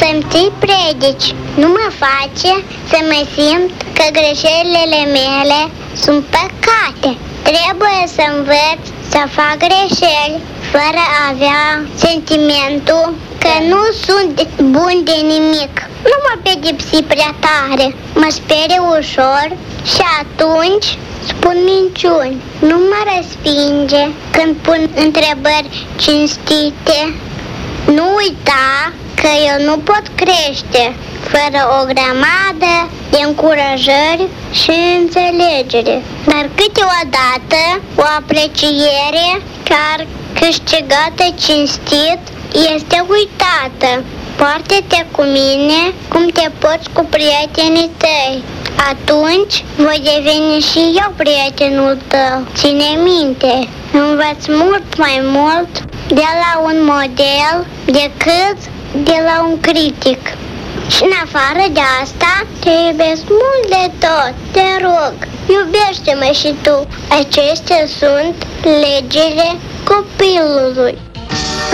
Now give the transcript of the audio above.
Să-mi ții predici nu mă face să mă simt că greșelile mele sunt păcate. Trebuie să învăț să fac greșeli fără a avea sentimentul că nu sunt bun de nimic. Nu mă pedepsi prea tare, mă sperie ușor și atunci spun minciuni. Nu mă respinge când pun întrebări cinstite. Nu uita că eu nu pot crește fără o grămadă de încurajări și înțelegere. Dar câteodată o apreciere chiar câștigată cinstit este uitată. Poartă-te cu mine cum te poți cu prietenii tăi. Atunci voi deveni și eu prietenul tău. Ține minte, învăț mult mai mult de la un model decât de la un critic. Și în afară de asta, te iubesc mult de tot, te rog, iubește-mă și tu. Acestea sunt legile copilului.